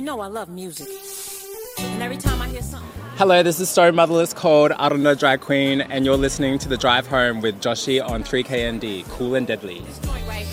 know I love music. And every time I hear something... Hello, this is Stone Motherless called I Don't Know Drag Queen, and you're listening to The Drive Home with Joshi on 3KND, Cool and Deadly.